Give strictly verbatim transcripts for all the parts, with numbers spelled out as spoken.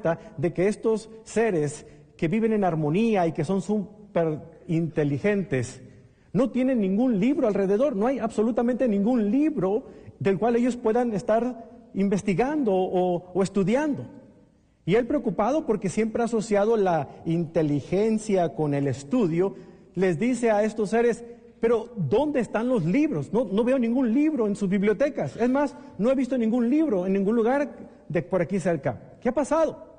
cuenta de que estos seres que viven en armonía y que son súper inteligentes, no tienen ningún libro alrededor, no hay absolutamente ningún libro del cual ellos puedan estar investigando o, o estudiando. Y él, preocupado porque siempre ha asociado la inteligencia con el estudio, les dice a estos seres: pero ¿dónde están los libros? No, no veo ningún libro en sus bibliotecas. Es más, no he visto ningún libro en ningún lugar de por aquí cerca. ¿Qué ha pasado?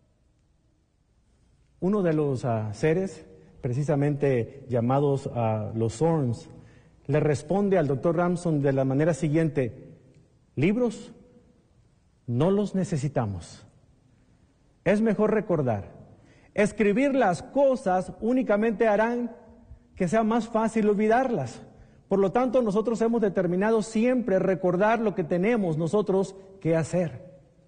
Uno de los uh, seres, precisamente llamados uh, los Zorns, le responde al doctor Ramson de la manera siguiente: libros no los necesitamos. Es mejor recordar. Escribir las cosas únicamente harán que sea más fácil olvidarlas. Por lo tanto, nosotros hemos determinado siempre recordar lo que tenemos nosotros que hacer.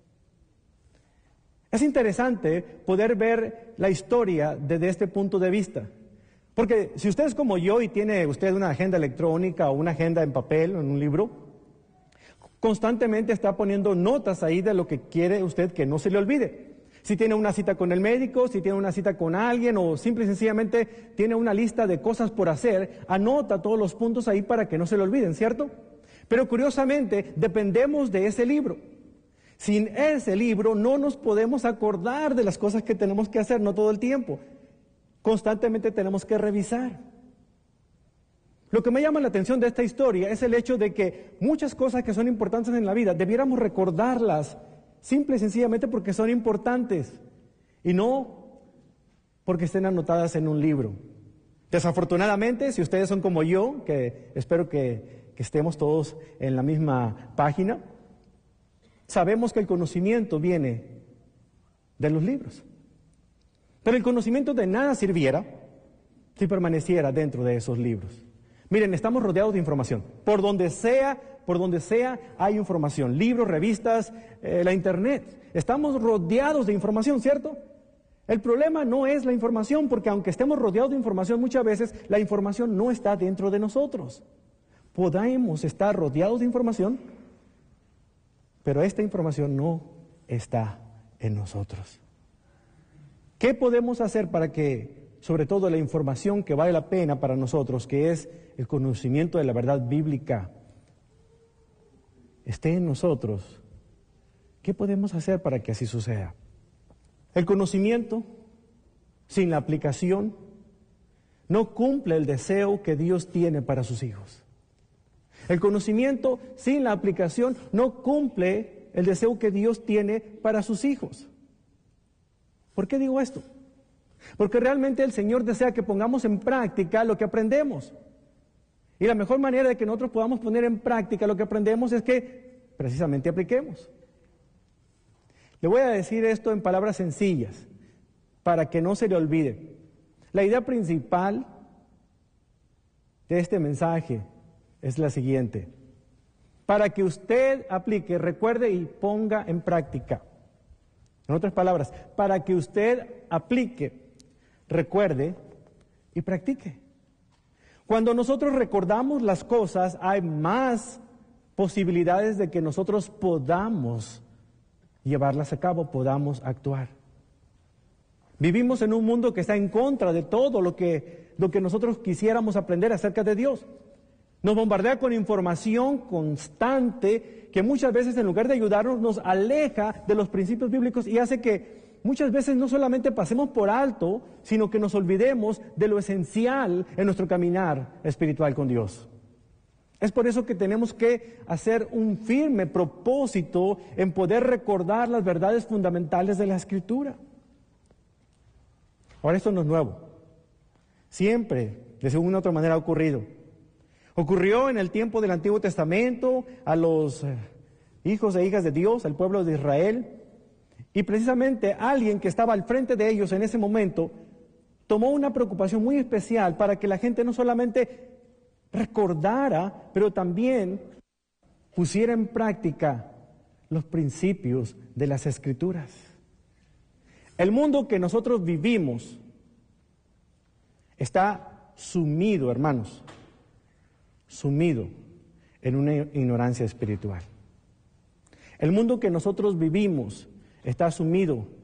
Es interesante poder ver la historia desde este punto de vista. Porque si usted es como yo y tiene usted una agenda electrónica o una agenda en papel o en un libro, constantemente está poniendo notas ahí de lo que quiere usted que no se le olvide. Si tiene una cita con el médico, si tiene una cita con alguien o simple y sencillamente tiene una lista de cosas por hacer, anota todos los puntos ahí para que no se le olviden, ¿cierto? Pero curiosamente dependemos de ese libro. Sin ese libro no nos podemos acordar de las cosas que tenemos que hacer, no todo el tiempo. Constantemente tenemos que revisar. Lo que me llama la atención de esta historia es el hecho de que muchas cosas que son importantes en la vida debiéramos recordarlas simple y sencillamente porque son importantes y no porque estén anotadas en un libro. Desafortunadamente, si ustedes son como yo, que espero que, que estemos todos en la misma página, sabemos que el conocimiento viene de los libros. Pero el conocimiento de nada sirviera si permaneciera dentro de esos libros. Miren, estamos rodeados de información. Por donde sea, por donde sea hay información. Libros, revistas, eh, la internet. Estamos rodeados de información, ¿cierto? El problema no es la información, porque aunque estemos rodeados de información, muchas veces la información no está dentro de nosotros. Podemos estar rodeados de información, pero esta información no está en nosotros. ¿Qué podemos hacer para que, sobre todo, la información que vale la pena para nosotros, que es el conocimiento de la verdad bíblica, esté en nosotros? ¿Qué podemos hacer para que así suceda? El conocimiento, sin la aplicación, no cumple el deseo que Dios tiene para sus hijos. El conocimiento, sin la aplicación, no cumple el deseo que Dios tiene para sus hijos. ¿Por qué digo esto? Porque realmente el Señor desea que pongamos en práctica lo que aprendemos. Y la mejor manera de que nosotros podamos poner en práctica lo que aprendemos es que precisamente apliquemos. Le voy a decir esto en palabras sencillas, para que no se le olvide. La idea principal de este mensaje es la siguiente: para que usted aplique, recuerde y ponga en práctica. En otras palabras, para que usted aplique, recuerde y practique. Cuando nosotros recordamos las cosas, hay más posibilidades de que nosotros podamos llevarlas a cabo, podamos actuar. Vivimos en un mundo que está en contra de todo lo que, lo que nosotros quisiéramos aprender acerca de Dios. Nos bombardea con información constante que muchas veces, en lugar de ayudarnos, nos aleja de los principios bíblicos y hace que muchas veces no solamente pasemos por alto, sino que nos olvidemos de lo esencial en nuestro caminar espiritual con Dios. Es por eso que tenemos que hacer un firme propósito en poder recordar las verdades fundamentales de la Escritura. Ahora, esto no es nuevo. Siempre, de una u otra manera, ha ocurrido. Ocurrió en el tiempo del Antiguo Testamento a los eh, hijos e hijas de Dios, al pueblo de Israel, y precisamente alguien que estaba al frente de ellos en ese momento tomó una preocupación muy especial para que la gente no solamente recordara, pero también pusiera en práctica los principios de las Escrituras. El mundo que nosotros vivimos está sumido, hermanos, sumido en una ignorancia espiritual. El mundo que nosotros vivimos está sumido